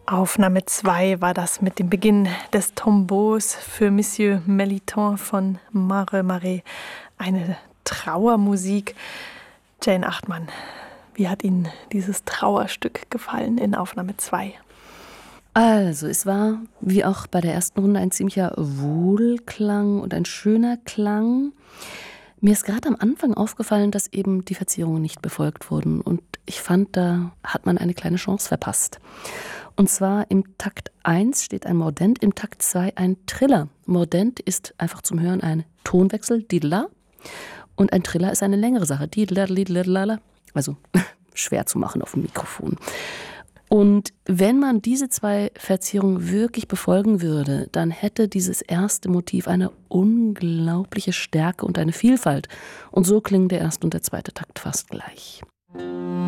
Aufnahme 2 war das mit dem Beginn des Tombeaus für Monsieur Melitón von Mare Marais. Eine Trauermusik. Jane Achtmann, wie hat Ihnen dieses Trauerstück gefallen in Aufnahme 2? Also, es war, wie auch bei der ersten Runde, ein ziemlicher Wohlklang und ein schöner Klang. Mir ist gerade am Anfang aufgefallen, dass eben die Verzierungen nicht befolgt wurden. Und ich fand, da hat man eine kleine Chance verpasst. Und zwar im Takt 1 steht ein Mordent, im Takt 2 ein Triller. Mordent ist einfach zum Hören ein Tonwechsel, Didla. Und ein Triller ist eine längere Sache, Didla. Also schwer zu machen auf dem Mikrofon. Und wenn man diese zwei Verzierungen wirklich befolgen würde, dann hätte dieses erste Motiv eine unglaubliche Stärke und eine Vielfalt. Und so klingen der erste und der zweite Takt fast gleich.